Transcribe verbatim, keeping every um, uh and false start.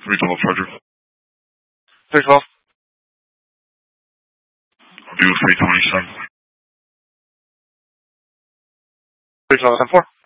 Regional Charger. three twelve. Do three twenty-seven. three twelve, ten four.